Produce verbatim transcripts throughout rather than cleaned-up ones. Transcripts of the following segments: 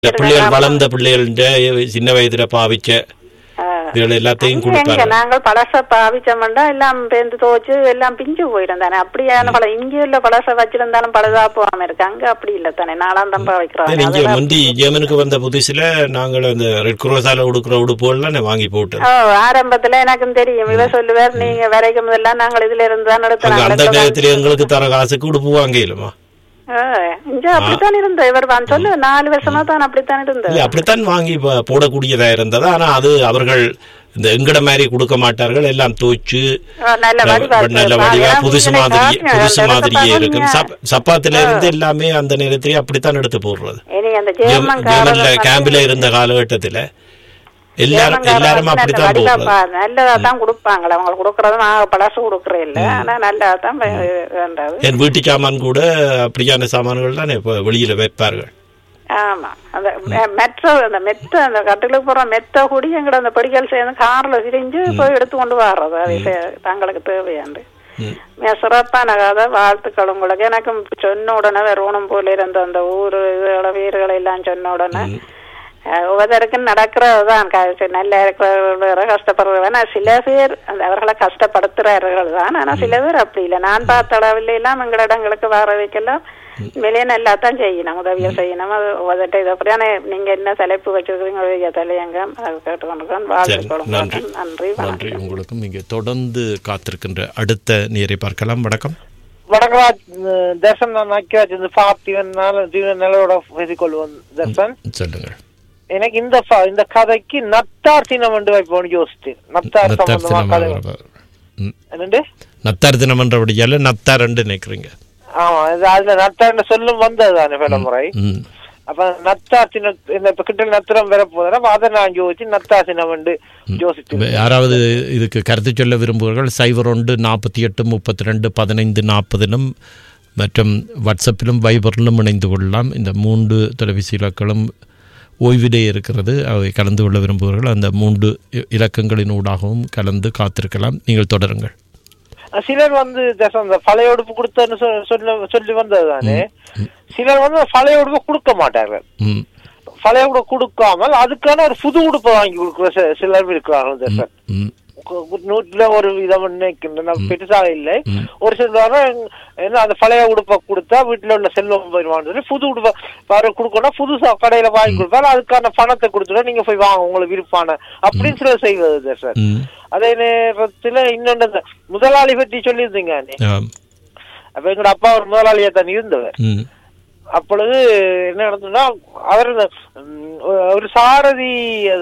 பிள்ளைகள் வளர்ந்த பிள்ளைகள் சின்ன வயதுல பாவிச்ச இதுகள் எல்லாத்தையும் கொடுப்பாங்க. நாங்கள் பழச பாவிச்சோம்னா எல்லாம் பேந்து துவச்சு எல்லாம் பிஞ்சு போயிடும் தானே. அப்படியான பல இந்தியில பழச வச்சிருந்தாலும் பழுதா போகாம இருக்கு. அங்க அப்படி இல்ல தானே, நாளாந்தம் பாவிக்கிறோம். இங்க முந்தி ஜெர்மனுக்கு வந்த புதுசுல நாங்கள் அந்த ரெட் குரோஸால உடுக்கிற உடுப்புகள்லாம் வாங்கி போட்டு ஆரம்பத்துல எனக்கும் தெரியும். இவ சொல்லுவார் நீங்க வரைக்கும் முதல்லாம் நாங்கள் இதுல இருந்து தான் எடுத்தோம். அந்த நேரத்துல எங்களுக்கு தர காசுக்கு உடுப்பு வாங்க இல்லமா? அப்படித்தான் இருந்த இவர் சொல்லு நாலு வருஷமா தான் அப்படித்தான் இருந்தது. அப்படித்தான் வாங்கி போடக்கூடியதா இருந்தது. ஆனா அது அவர்கள் இந்த எங்கட மாதிரி கொடுக்க மாட்டார்கள். எல்லாம் தோச்சு நல்ல வடிவா புதுசு மாதிரி புதுசு மாதிரியே இருக்கும். சப்பாத்துல இருந்து எல்லாமே அந்த நேரத்திலேயே அப்படித்தான் எடுத்து போடுறது. ஜெர்மன்ல கேம்பில இருந்த காலகட்டத்துல எல்லாரும் எல்லாரும் அப்படித்தான் நல்லதான் கொடுப்பாங்களா. அவங்க கொடுக்கறதும் பழசு கொடுக்கற இல்ல, ஆனா நல்லதான். என் வீட்டு சாமான் கூட அப்படியான சாமான்கள் தான் இப்ப வெளியில வைப்பார்கள். ஆமா, அந்த மெட்ரோ அந்த மெத்த அந்த கட்டுலுக்கு போற மெத்த கூடி எங்கட அந்த படிக்கல் சேர்ந்து கார்ல விரிஞ்சு போய் எடுத்து கொண்டு வர்றது. அது தங்களுக்கு தேவையாண்டு சிறப்பான கதை. வாழ்த்துக்கள் உங்களுக்கு. எனக்கு சொன்ன உடனே வரணும் போல இருந்த அந்த ஊரு இதுகளை வீடுகளை எல்லாம் சொன்ன உடனே ஒவ்வொருத்தருக்கு நடக்கிறதுதான். நல்லா இருக்கிற கஷ்டப்படுறவன் சில பேர் அந்த அவர்களை கஷ்டப்படுத்துறார்கள் தான். ஆனா சில பேர் அப்படி இல்லை. நான் பார்த்த அளவில் எல்லாம் எங்கள இடங்களுக்கு வர வைக்கலாம் வெளியே நல்லா தான் செய்யணும், உதவியை செய்யணும். அது ஒவ்வொருத்த இதை அப்படியான நீங்க என்ன தலைப்பு வச்சிருக்கீங்க தலையங்க அதை கேட்டுக்கொண்டிருக்கோம். வாழ்த்துக்களும் நன்றி. நன்றி உங்களுக்கும். நீங்க தொடர்ந்து காத்திருக்கின்ற அடுத்த நேரை பார்க்கலாம். வணக்கம். வணக்கம் தர்சன். நான் நாக்கியாச்சு பார்த்திவன் நிலவோட பேசிக்கொள்வோம். தர்சன் சொல்லுங்க. எனக்கு இந்த இந்த கதைக்கு நத்தார் தினம் என்று வைப்போம் யோசிச்சு. நத்தார் சம்பந்தமா கதை என்னண்டு நத்தார் தினம் என்றபடியால நத்தார் என்று நினைக்கிறீங்க. ஆமா, அதுல நத்தார் சொல்லும் வந்ததுதானே பலமுறை. அப்ப நத்தார் தினம் இப்ப கிட்ட நத்திரம் வர போதும் அதை நான் யோசிச்சு நத்தார் தினம் என்று யோசிச்சு. யாராவது இதுக்கு கருத்து சொல்ல விரும்புவர்கள் சைபர் ஒன்று நாற்பத்தி எட்டு முப்பத்தி ரெண்டு பதினைந்து நாற்பதிலும் மற்றும் வாட்ஸ்அப்பிலும் வைபரிலும் இணைந்து கொள்ளலாம். இந்த மூன்று தொலைபேசி இலக்களும் ஓய்விலே இருக்கிறது. அவை கலந்து கொள்ள விரும்புவர்கள் அந்த மூன்று இலக்கங்களின் ஊடாகவும் கலந்து காத்திருக்கலாம். நீங்கள் தொடருங்கள். சிலர் வந்து அந்த பழைய உடுப்பு கொடுத்தன்னு சொல்ல சொல்லி வந்தது தானே. சிலர் வந்து பழைய உடுப்பு கொடுக்க மாட்டார்கள். பழைய உடுப்பு கொடுக்காமல் அதுக்கான ஒரு புது உடுப்பை வாங்கி கொடுக்குற சிலர் இருக்கிறார்கள். நூற்றுல ஒரு விதம் நினைக்கின்றன, பெருசாக இல்லை. ஒரு சில என்ன அந்த பழைய உடுப்பை கொடுத்தா வீட்டுல உள்ள செல்வம் போயிருவான்னு புது உடுப்பை வேற கொடுக்கணும். புதுசா கடையில வாங்கி கொடுப்பாரு, அதுக்கான பணத்தை கொடுத்துட்டா நீங்க போய் வாங்க உங்களுக்கு விருப்பான அப்படின்னு சில செய்வது சார். அதே நேரத்துல இன்னொன்று முதலாளி பற்றி சொல்லியிருந்தீங்க. அப்ப எங்களோட அப்பா ஒரு முதலாளியா தான் இருந்தவர். அப்பொழுது என்ன நடந்ததுன்னா அவர் ஒரு சாரதி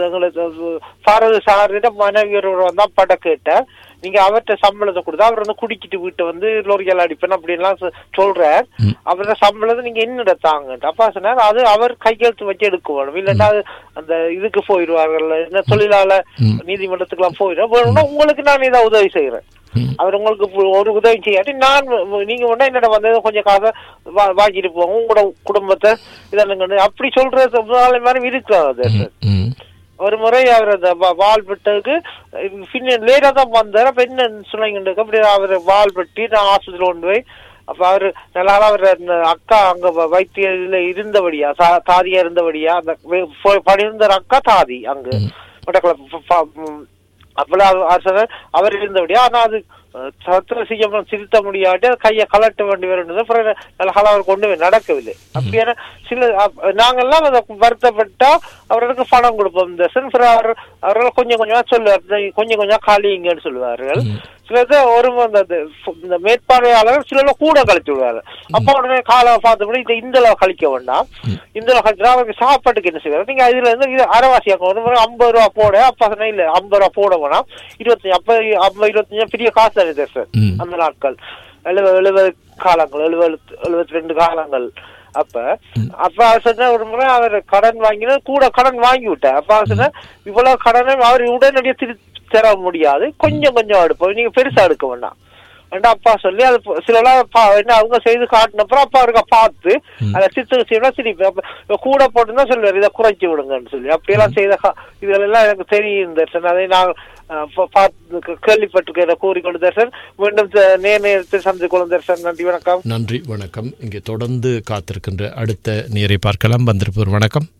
சாரதி சாரதிட்ட மனைவி வந்தா பட கேட்டார். நீங்க அவர்கிட்ட சம்பளத்தை கொடுத்தா அவர் வந்து குடிக்கிட்டு வீட்டை வந்து லோரியால் அடிப்பேன் அப்படின்லாம் சொல்றார். அவரோட சம்பளத்தை நீங்க என்ன எடுத்தாங்க அப்பா சொன்னார். அது அவர் கையெழுத்து வச்சு எடுக்க வேணும், இல்லைன்னா அந்த இதுக்கு போயிடுவார்கள், என்ன தொழிலாளர் நீதிமன்றத்துக்கு எல்லாம் போயிடுவோம். உங்களுக்கு நான் ஏதாவது உதவி செய்யறேன், அவர் உங்களுக்கு ஒரு உதவி செய்யாட்டி நான் நீங்க ஒன்னா என்னோட வந்தது கொஞ்சம் காசை வாங்கிட்டு போங்க உங்களோட குடும்பத்தை இதெல்லாம் அப்படி சொல்றது முதலாளி மாதிரி இருக்கிறார். ஒரு முறை அவர் அந்த வால் பெட்டதுக்கு பின்ன லேட்டா தான் வந்தார். அப்ப என்ன சொன்னீங்க அப்படி அவர் வால் பெட்டி நான் ஆஸ்பத்திரி கொண்டு போய் அப்ப அவரு நல்லா அவர் அந்த அக்கா அங்க வைத்திய இதுல இருந்தபடியா தாதியா இருந்தபடியா அந்த படியிருந்த அக்கா தாதி அங்கு அப்பெல்லாம் அவர் இருந்தபடியா. ஆனா அது சத்திர செய்ய திருத்த முடியாட்டி கையை கலட்ட வேண்டி வருது. அவர் கொண்டு நடக்கவில்லை. அப்படியான சில நாங்கெல்லாம் அதை வருத்தப்பட்டா அவர்களுக்கு பணம் கொடுப்போம். இந்த சென்ஃபர் அவர்கள் கொஞ்சம் கொஞ்சமா சொல்லுவார், கொஞ்சம் கொஞ்சம் காலிங்கன்னு சொல்லுவார்கள். சிலது ஒரு இந்த மேற்பார்வையாளர்கள் சில கூட கழிச்சு விடுவாரு. அப்ப உடனே காலை பார்த்தபடி இதை இந்த அளவு கழிக்க வேண்டாம், இந்த அளவு கழிச்சா அவருக்கு சாப்பாட்டுக்கு என்ன செய்வாரு நீங்க இதுல இருந்து இது அரைவாசியாக்க ஒரு முறை ஐம்பது ரூபா போட அப்ப இல்ல ஐம்பது ரூபா போட வேணாம் இருபத்தஞ்சு அப்ப ஐம்பது இருபத்தஞ்சு பெரிய காசு தானே சார் அந்த நாட்கள் எழுபது எழுபது காலங்கள் எழுபது எழுபத்தி ரெண்டு காலங்கள். அப்ப அப்ப சொன்ன ஒரு முறை அவர் கடன் வாங்கினா கூட கடன் வாங்கி விட்டார். அப்ப சொன்ன இவ்வளவு கடனை அவர் உடனடியே திருப்பி தர முடியாது, கொஞ்சம் கொஞ்சம் எடுப்போம், நீங்க பெருசா எடுக்க வேண்டாம் அப்பா சொல்லி அது சில என்ன அவங்க செய்து காட்டினப்பறம் அப்பா இருக்க பார்த்து அதை சித்து செய்யணும் திருப்பி அப்ப கூட போட்டுன்னா சொல்லுவார் இதை குறைச்சி விடுங்கன்னு சொல்லி அப்படியெல்லாம் செய்த இதெல்லாம் எனக்கு தெரியும் தர்சன். அதை நான் கேள்விப்பட்டிருக்கேன் கூறிக்கொண்டு தர்சன். மீண்டும் நேர் நேரத்தில் சந்தித்துக் கொள்ளும் தர்சன். நன்றி வணக்கம். நன்றி வணக்கம். இங்கே தொடர்ந்து காத்திருக்கின்ற அடுத்த நேரை பார்க்கலாம். வந்திருப்பவர் வணக்கம்.